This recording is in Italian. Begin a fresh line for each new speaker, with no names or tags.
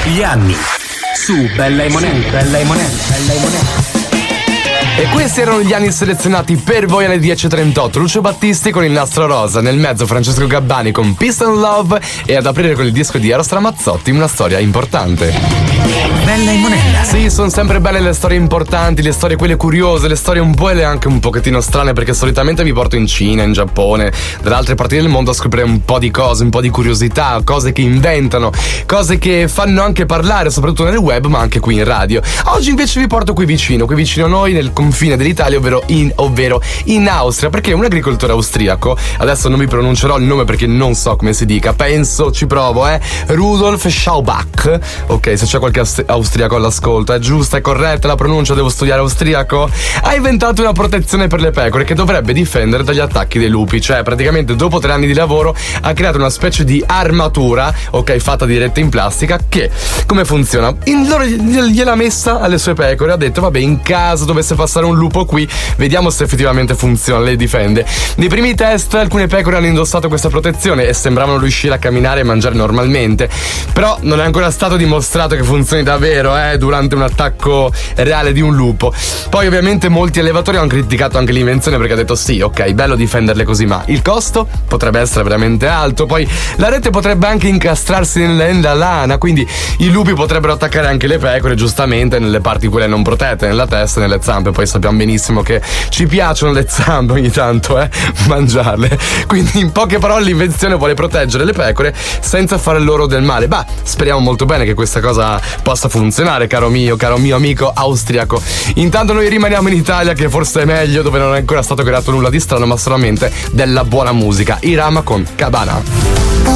Gli anni su Bella e Monelli, Bella e Monelli, Bella e Monelli.
E questi erano gli anni selezionati per voi alle 10.38. Lucio Battisti con Il nastro rosa, nel mezzo Francesco Gabbani con Peace and Love e ad aprire con il disco di Eros Ramazzotti, Una storia importante.
Bella e Monella.
Sì, sono sempre belle le storie importanti, le storie quelle curiose, le storie un po' e anche un pochettino strane, perché solitamente mi porto in Cina, in Giappone, dalle altre parti del mondo a scoprire un po' di cose, un po' di curiosità, cose che inventano, cose che fanno anche parlare, soprattutto nel web, ma anche qui in radio. Oggi invece vi porto qui vicino a noi, nel confine dell'Italia, ovvero in Austria, perché un agricoltore austriaco, adesso non vi pronuncerò il nome perché non so come si dica, penso, ci provo, Rudolf Schaubach. Ok, se c'è qualche austriaco all'ascolto, è giusta, è corretta la pronuncia, devo studiare austriaco? Ha inventato una protezione per le pecore che dovrebbe difendere dagli attacchi dei lupi, cioè praticamente dopo 3 anni di lavoro ha creato una specie di armatura, ok, fatta di rete in plastica, che come funziona? Gliel'ha messa alle sue pecore, ha detto vabbè, in caso dovesse passare un lupo qui, vediamo se effettivamente funziona, le difende. Nei primi test alcune pecore hanno indossato questa protezione e sembravano riuscire a camminare e mangiare normalmente, però non è ancora stato dimostrato che funzioni davvero durante un attacco reale di un lupo. Poi ovviamente molti allevatori hanno criticato anche l'invenzione perché ha detto sì, ok, bello difenderle così, ma il costo potrebbe essere veramente alto, poi la rete potrebbe anche incastrarsi nella lana, quindi i lupi potrebbero attaccare anche le pecore, giustamente nelle parti quelle non protette, nella testa e nelle zampe. Poi sappiamo benissimo che ci piacciono le zampe ogni tanto, mangiarle. Quindi in poche parole l'invenzione vuole proteggere le pecore senza fare loro del male. Bah, speriamo molto bene che questa cosa possa funzionare, caro mio amico austriaco. Intanto noi rimaniamo in Italia, che forse è meglio, dove non è ancora stato creato nulla di strano, ma solamente della buona musica. Irama con Cabana.